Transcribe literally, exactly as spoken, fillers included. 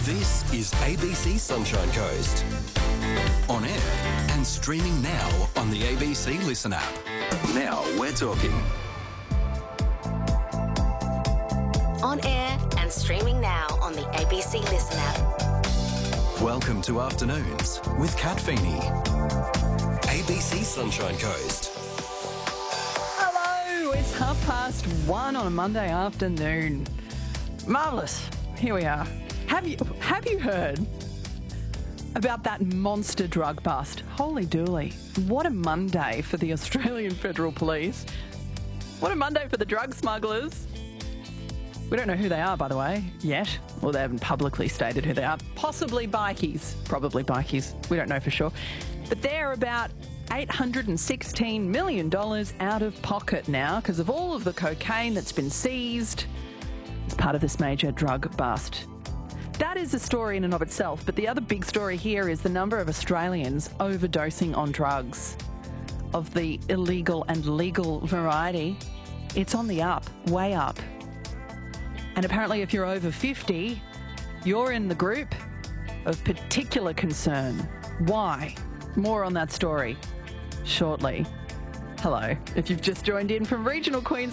This is A B C Sunshine Coast. On air and streaming now on the A B C Listen app. Now we're talking. On air and streaming now on the A B C Listen app. Welcome to Afternoons with Kat Feeney. A B C Sunshine Coast. Hello, it's half past one on a Monday afternoon. Marvellous. Here we are. Have you have you heard about that monster drug bust? Holy dooly. What a Monday for the Australian Federal Police. What a Monday for the drug smugglers. We don't know who they are, by the way, yet. Well, they haven't publicly stated who they are. Possibly bikies. Probably bikies. We don't know for sure. But they're about eight hundred sixteen million dollars out of pocket now because of all of the cocaine that's been seized as part of this major drug bust. That is a story in and of itself, but the other big story here is the number of Australians overdosing on drugs of the illegal and legal variety. It's on the up, way up. And apparently if you're over fifty, you're in the group of particular concern. Why? More on that story shortly. Hello. If you've just joined in from regional Queensland,